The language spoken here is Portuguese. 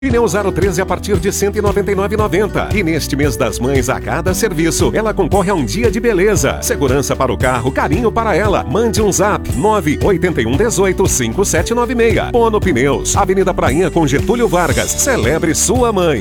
Pneus Aro 13 a partir de R$ 199,90. E neste mês das mães, a cada serviço, ela concorre a um dia de beleza. Segurança para o carro, carinho para ela. Mande um zap 981185796. Pono Pneus, Avenida Prainha com Getúlio Vargas. Celebre sua mãe.